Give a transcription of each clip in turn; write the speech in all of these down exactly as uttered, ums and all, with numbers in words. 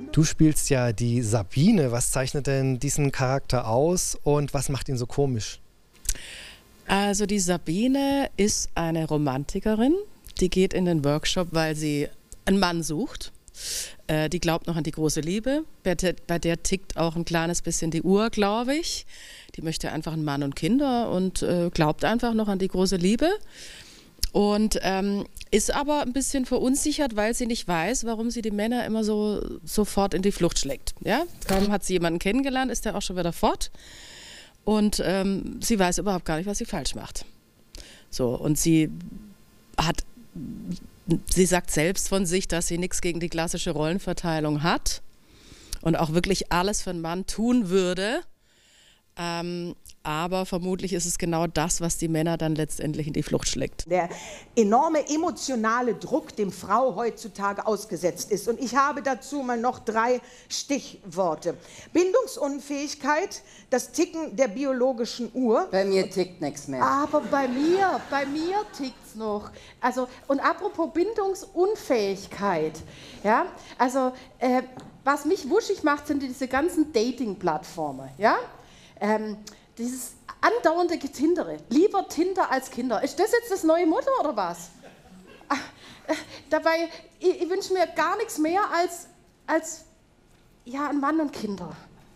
Du spielst ja die Sabine. Was zeichnet denn diesen Charakter aus und was macht ihn so komisch? Also die Sabine ist eine Romantikerin, die geht in den Workshop, weil sie einen Mann sucht. Äh, die glaubt noch an die große Liebe, bei der, bei der tickt auch ein kleines bisschen die Uhr, glaube ich. Die möchte einfach einen Mann und Kinder und äh, glaubt einfach noch an die große Liebe. Und ähm, ist aber ein bisschen verunsichert, weil sie nicht weiß, warum sie die Männer immer so sofort in die Flucht schlägt. Ja? Kaum hat sie jemanden kennengelernt, ist der auch schon wieder fort. Und ähm, sie weiß überhaupt gar nicht, was sie falsch macht. So, und sie hat, sie sagt selbst von sich, dass sie nichts gegen die klassische Rollenverteilung hat und auch wirklich alles für einen Mann tun würde. Ähm, aber vermutlich ist es genau das, was die Männer dann letztendlich in die Flucht schlägt. Der enorme emotionale Druck, dem Frau heutzutage ausgesetzt ist. Und ich habe dazu mal noch drei Stichworte. Bindungsunfähigkeit, das Ticken der biologischen Uhr. Bei mir tickt nichts mehr. Aber bei mir, bei mir tickt's noch. Also, und apropos Bindungsunfähigkeit, ja, also, äh, was mich wuschig macht, sind diese ganzen Dating-Plattformen, ja. Ähm, dieses andauernde Getindere. Lieber Tinder als Kinder. Ist das jetzt das neue Motto oder was? Ach, äh, dabei, ich, ich wünsche mir gar nichts mehr als, als ja, ein Mann und Kinder.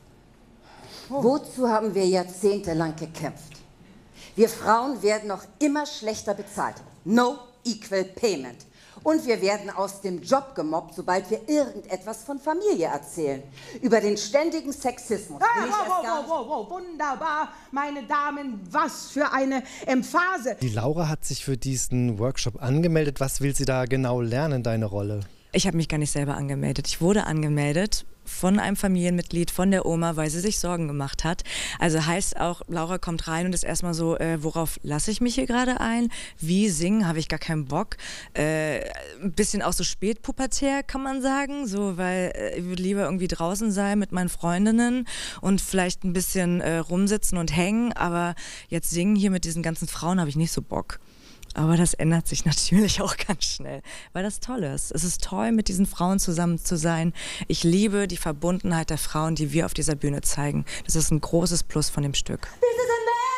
Oh. Wozu haben wir jahrzehntelang gekämpft? Wir Frauen werden noch immer schlechter bezahlt. No equal payment. Und wir werden aus dem Job gemobbt, sobald wir irgendetwas von Familie erzählen. Über den ständigen Sexismus. Ah, wow, wow, wow, wow, wunderbar, meine Damen, was für eine Emphase. Die Laura hat sich für diesen Workshop angemeldet. Was will sie da genau lernen, deine Rolle? Ich habe mich gar nicht selber angemeldet. Ich wurde angemeldet von einem Familienmitglied, von der Oma, weil sie sich Sorgen gemacht hat. Also heißt auch, Laura kommt rein und ist erstmal so, äh, worauf lasse ich mich hier gerade ein? Wie singen? Habe ich gar keinen Bock. Äh, ein bisschen auch so spätpubertär, kann man sagen. So, weil äh, ich würde lieber irgendwie draußen sein mit meinen Freundinnen und vielleicht ein bisschen äh, rumsitzen und hängen. Aber jetzt singen hier mit diesen ganzen Frauen habe ich nicht so Bock. Aber das ändert sich natürlich auch ganz schnell, weil das toll ist. Es ist toll, mit diesen Frauen zusammen zu sein. Ich liebe die Verbundenheit der Frauen, die wir auf dieser Bühne zeigen. Das ist ein großes Plus von dem Stück. This is